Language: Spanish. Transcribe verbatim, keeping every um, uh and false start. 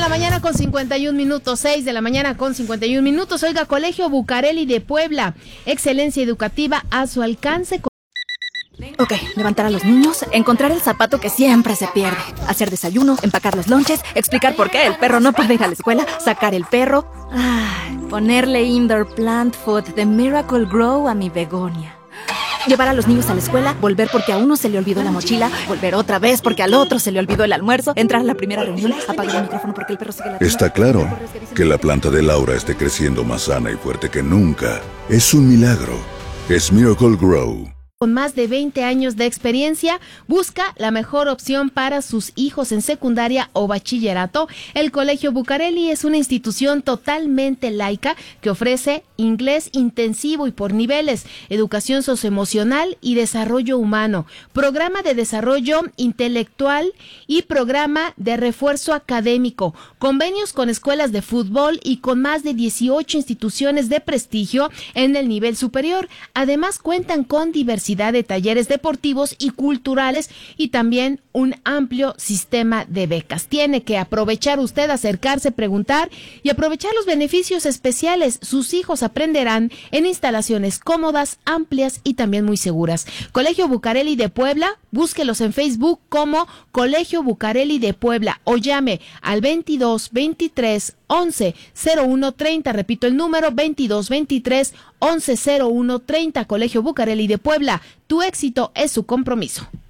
la mañana con cincuenta y un minutos, seis de la mañana con cincuenta y un minutos. Oiga, Colegio Bucareli de Puebla, excelencia educativa a su alcance. Ok, levantar a los niños, encontrar el zapato que siempre se pierde, hacer desayuno, empacar los lonches, explicar por qué el perro no puede ir a la escuela, sacar el perro, ay, ponerle indoor plant food de Miracle Grow a mi begonia. Llevar a los niños a la escuela, volver porque a uno se le olvidó la mochila, volver otra vez porque al otro se le olvidó el almuerzo, entrar a la primera reunión, apagar el micrófono porque el perro sigue la... Está claro que la planta de Laura esté creciendo más sana y fuerte que nunca. Es un milagro. Es Miracle Grow. Con más de veinte años de experiencia, busca la mejor opción para sus hijos en secundaria o bachillerato. El Colegio Bucareli es una institución totalmente laica que ofrece inglés intensivo y por niveles, educación socioemocional y desarrollo humano, programa de desarrollo intelectual y programa de refuerzo académico, convenios con escuelas de fútbol y con más de dieciocho instituciones de prestigio en el nivel superior. Además, cuentan con diversidad de talleres deportivos y culturales y también un amplio sistema de becas. Tiene que aprovechar usted, acercarse, preguntar y aprovechar los beneficios especiales. Sus hijos aprenderán en instalaciones cómodas, amplias y también muy seguras. Colegio Bucareli de Puebla, búsquelos en Facebook como Colegio Bucareli de Puebla o llame al veintidós veintitrés once cero uno treinta, repito el número veintidós veintitrés once cero uno treinta. Colegio Bucareli de Puebla, tu éxito es su compromiso.